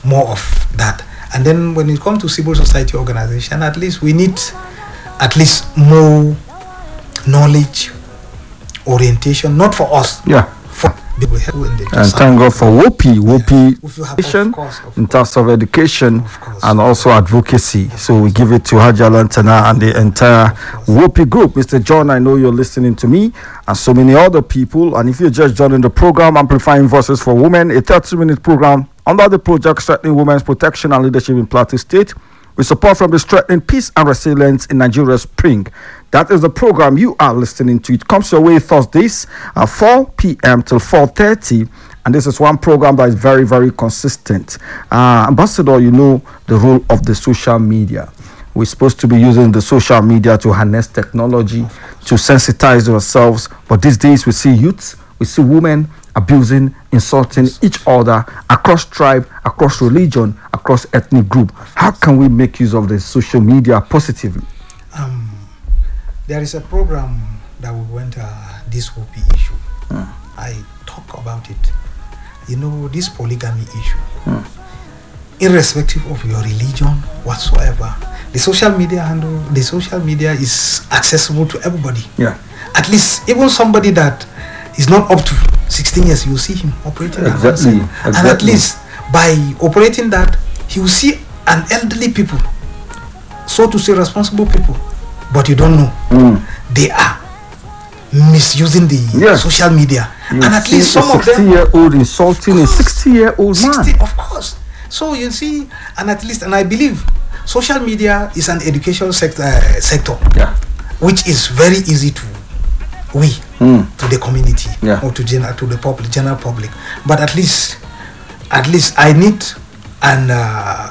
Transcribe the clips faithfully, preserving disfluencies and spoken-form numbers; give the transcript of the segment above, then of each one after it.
more of that. And then when it comes to civil society organization, at least we need at least more knowledge, orientation, not for us. Yeah. For people who in the And thank God for W O P I, W O P I Yeah. education, Of course, of in terms of education course. and also advocacy. So we give it to Hajiya Lantana and the entire W O P I group. Mister John, I know you're listening to me and so many other people. And if you're just joining the program, Amplifying Voices for Women, a thirty-minute program under the project Strengthening Women's Protection and Leadership in Plateau State, with support from the Strengthening Peace and Resilience in Nigeria Spring. That is the program you are listening to. It comes your way Thursdays at four p.m. till four thirty. And this is one program that is very, very consistent. Uh, Ambassador, you know the role of the social media. We're supposed to be using the social media to harness technology, to sensitize ourselves. But these days we see youths, we see women abusing, insulting each other across tribe, across religion, across ethnic group. How can we make use of the social media positively? Um, there is a program that we went uh, this W O P I issue. Mm. I talk about it. You know, this polygamy issue. Mm. Irrespective of your religion whatsoever, the social media handle, the social media is accessible to everybody. Yeah. At least even somebody that is not up to sixteen years, you see him operating that Exactly. website. exactly. And at least by operating that, he will see an elderly people, so to say responsible people, but you don't know Mm. they are misusing the Yeah. social media. You And at see least some a of them sixty-year-old insulting a Of course. sixty-year-old man. sixty, of course. So you see, and at least, and I believe social media is an educational sector, uh, sector Yeah. which is very easy to we Mm. to the community Yeah. or to general to the public, general public. But at least, at least I need an uh,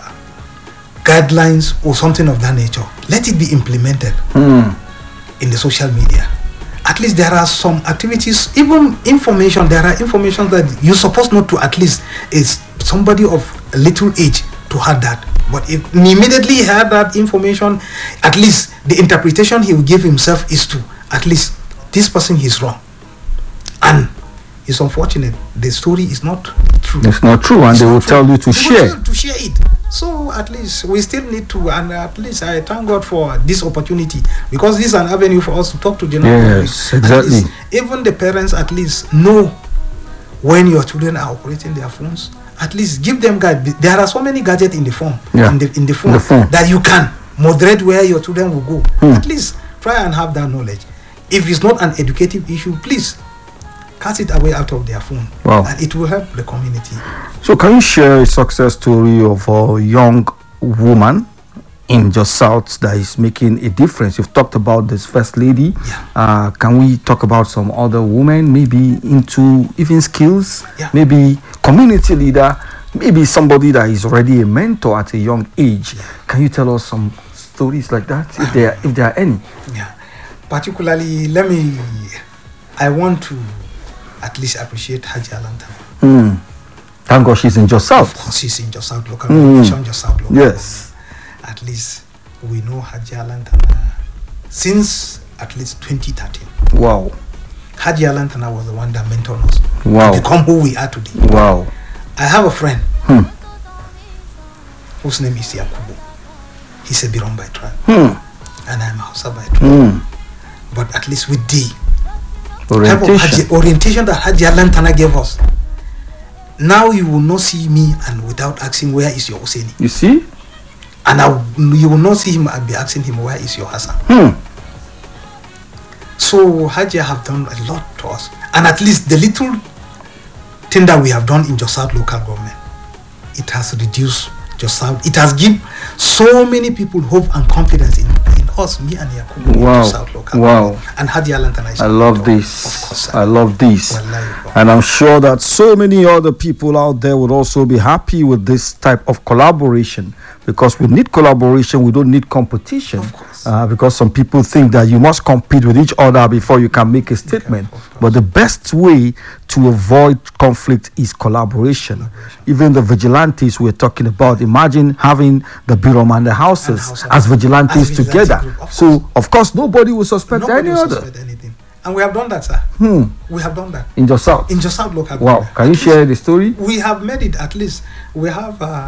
guidelines or something of that nature. Let it be implemented Mm. in the social media. At least there are some activities, even information. There are information that you're supposed not to. At least is somebody of a little age to have that. But if he immediately had that information, at least the interpretation he will give himself is to at least this person is wrong, and it's unfortunate. The story is not true. It's not true, and It's they not will true. tell you to They will share. tell you to share it. So at least we still need to, and at least I thank God for this opportunity, because this is an avenue for us to talk to general Yes, public. At exactly. least even the parents at least know when your children are operating their phones. At least give them guide. There are so many gadgets in the phone, Yeah. in the in the phone, The phone. that you can moderate where your children will go. Hmm. At least try and have that knowledge. If it's not an educative issue, please cut it away out of their phone, Wow. and it will help the community. So can you share a success story of a young woman in Jos South that is making a difference? You've talked about this first lady. Yeah. Uh, can we talk about some other women, maybe into even skills, Yeah. maybe community leader, maybe somebody that is already a mentor at a young age? Yeah. Can you tell us some stories like that, if there, if there are any? Yeah. Particularly, let me, I want to at least appreciate Hajiya Lantana. Hmm. Thank God she's in Jos South. She's in Jos South local Mm. government, Jos South local Yes. government. At least we know Hajiya Lantana since at least twenty thirteen. Wow. Hajiya Lantana was the one that mentored us Wow. to become who we are today. Wow. I have a friend Hmm. whose name is Yakubu. He's a Biron by tribe, Hmm. and I'm a Hausa by tribe. Hmm. But at least with the type of Orientation. Haji- orientation that Hajiya Lantana gave us, now you will not see me and without asking where is your Husseini, You see? and I, will- you will not see him and be asking him where is your Hassan. Hmm. So Hajiya have done a lot to us, and at least the little thing that we have done in Jos South local government, it has reduced Jos South. It has given so many people hope and confidence in, in us, me and Yakubu, in Wow. Jos South local Wow. government. And Hajiya Lantana is I love of this. course, sir. I love this. Wallahi, bro. And I'm sure that so many other people out there would also be happy with this type of collaboration, because we need collaboration, we don't need competition. Of course. Uh, because some people think that you must compete with each other before you can make a statement. of course. But the best way to avoid conflict is collaboration. Even the vigilantes we're talking about, imagine having the Birom and the houses And Hausa. as vigilantes As vigilante together. group, of So, of course, nobody will suspect Nobody any will other. suspect anything. And we have done that, sir. Hmm. We have done that In Jos South. in Jos South local Wow. government. Can you At share the story? least we have made it. At least we have. Uh,